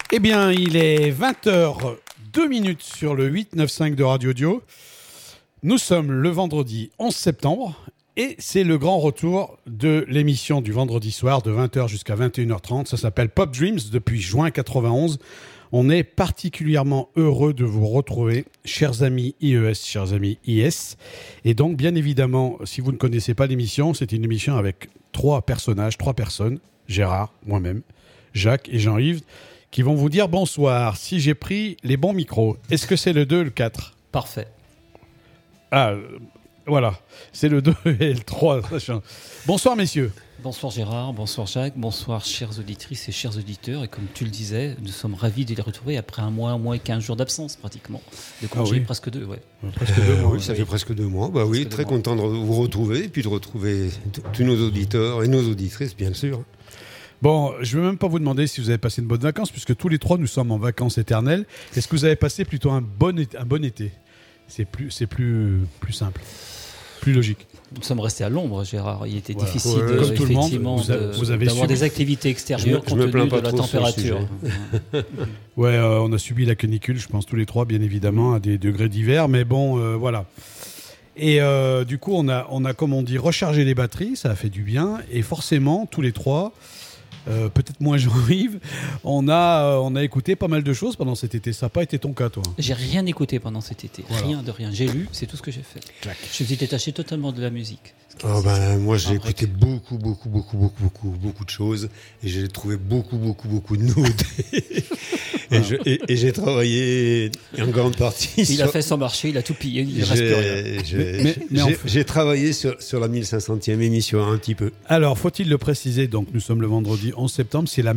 Eh bien, il est 20h02 sur le 895 de Radio Dio. Nous sommes le vendredi 11 septembre et c'est le grand retour de l'émission du vendredi soir de 20h jusqu'à 21h30. Ça s'appelle Pop Dreams depuis juin 91. On est particulièrement heureux de vous retrouver, chers amis IES, chers amis IS. Et donc, bien évidemment, si vous ne connaissez pas l'émission, c'est une émission avec trois personnes, Gérard, moi-même, Jacques et Jean-Yves, qui vont vous dire bonsoir, si j'ai pris les bons micros. Est-ce que c'est le 2 ou le 4 ? Parfait. Ah, voilà, c'est le 2 et le 3. Bonsoir, messieurs. Bonsoir Gérard, bonsoir Jacques, bonsoir chères auditrices et chers auditeurs. Et comme tu le disais, nous sommes ravis de les retrouver après un mois et 15 jours d'absence pratiquement. De congé, oui. Presque 2, ouais. Presque 2 mois. Oui, ça fait presque 2 mois. Bah oui, très content de vous retrouver et puis de retrouver tous nos auditeurs et nos auditrices, bien sûr. Bon, je ne vais même pas vous demander si vous avez passé une bonne vacances, puisque tous les trois, nous sommes en vacances éternelles. Est-ce que vous avez passé plutôt un bon été ? C'est plus simple, plus logique. Nous sommes restés à l'ombre, Gérard. Il était difficile comme tout le monde, vous avez d'avoir des activités extérieures compte tenu de la température. Ouais, on a subi la canicule, je pense tous les trois, bien évidemment, à des degrés divers, mais bon, voilà. Et du coup, on a, comme on dit, rechargé les batteries, ça a fait du bien, et forcément, tous les trois, peut-être moins Jean-Yves, on a écouté pas mal de choses pendant cet été. Ça n'a pas été ton cas, toi ? J'ai rien écouté pendant cet été, voilà. Rien de rien. J'ai lu, c'est tout ce que j'ai fait. Clac. Je me suis détaché totalement de la musique. Moi, j'ai écouté beaucoup de choses et j'ai trouvé beaucoup de nouveautés. Et j'ai travaillé en grande partie. Il a fait son marché, il a tout pillé, il ne reste plus rien. J'ai travaillé sur la 1500e émission un petit peu. Alors, faut-il le préciser, donc nous sommes le vendredi 11 septembre, c'est la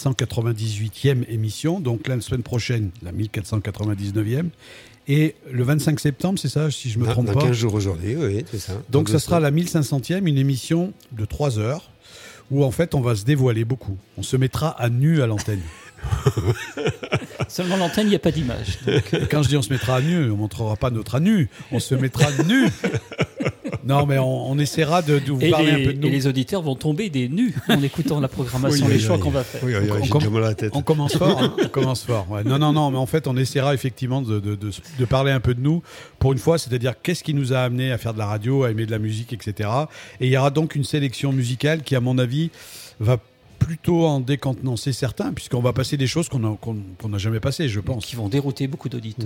1498e émission, donc la semaine prochaine, la 1499e. Et le 25 septembre, c'est ça, si je ne me trompe pas. 15 jours aujourd'hui, oui, c'est ça. Donc ça sera la 1500e, une émission de 3 heures, où en fait on va se dévoiler beaucoup. On se mettra à nu à l'antenne. Seulement l'antenne, il n'y a pas d'image. Donc... Quand je dis on se mettra à nu, on ne montrera pas notre à nu, on se mettra nu. Non, mais on essaiera de vous parler un peu de nous. Et les auditeurs vont tomber des nus en écoutant la programmation, les choix qu'on va faire. Oui, j'ai déjà mal à la tête. On commence fort. On commence fort. Ouais. Non, mais en fait, on essaiera effectivement de parler un peu de nous pour une fois, c'est-à-dire qu'est-ce qui nous a amené à faire de la radio, à aimer de la musique, etc. Et il y aura donc une sélection musicale qui, à mon avis, va plutôt en décontenancer certains, puisqu'on va passer des choses qu'on n'a jamais passées, je pense. Qui vont dérouter beaucoup d'auditeurs.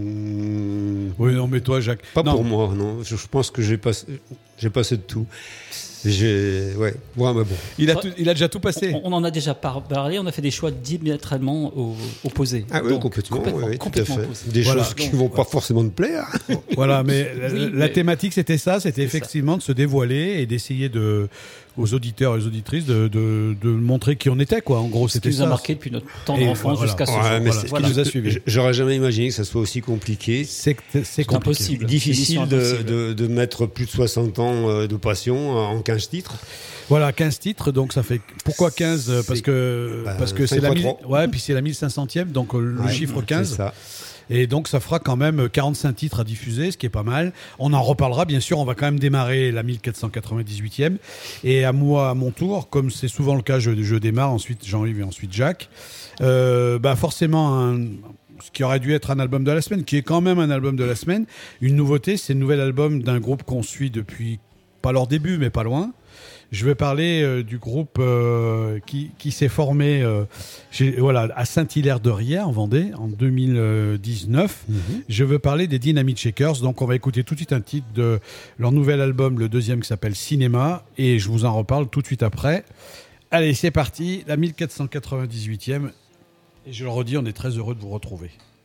Oui, non, mais toi, Jacques... Pas pour moi, non. Je pense que j'ai passé de tout. Ouais, mais bon. Il a déjà tout passé. On en a déjà parlé, on a fait des choix diamétralement opposés. Ah oui, complètement tout à fait. Opposés. Des choses qui ne vont pas forcément te plaire. Voilà, mais la thématique, c'était ça, c'était effectivement de se dévoiler et d'essayer aux auditeurs et aux auditrices de montrer qui on était, quoi. En gros, c'était ça. Ce qui nous a marqué depuis notre tendre enfance jusqu'à ce jour. C'est ce qui nous a suivis. J'aurais jamais imaginé que ça soit aussi compliqué. C'est impossible. Difficile de mettre plus de 60 ans de passion en 15 titres. Voilà, 15 titres, donc ça fait... Pourquoi 15 ? Parce que c'est la... Ouais, puis c'est la 1500e, donc le chiffre 15. C'est ça. Et donc, ça fera quand même 45 titres à diffuser, ce qui est pas mal. On en reparlera, bien sûr. On va quand même démarrer la 1498e. Et à moi, à mon tour, comme c'est souvent le cas, je démarre, ensuite Jean-Yves et ensuite Jacques. Forcément, ce qui aurait dû être un album de la semaine, qui est quand même un album de la semaine. Une nouveauté, c'est le nouvel album d'un groupe qu'on suit depuis, pas leur début, mais pas loin. Je vais parler du groupe qui s'est formé à Saint-Hilaire-de-Riez en Vendée en 2019. Je veux parler des Dynamite Shakers. Donc on va écouter tout de suite un titre de leur nouvel album, le deuxième qui s'appelle Cinéma. Et je vous en reparle tout de suite après. Allez, c'est parti, la 1498e. Et je le redis, on est très heureux de vous retrouver.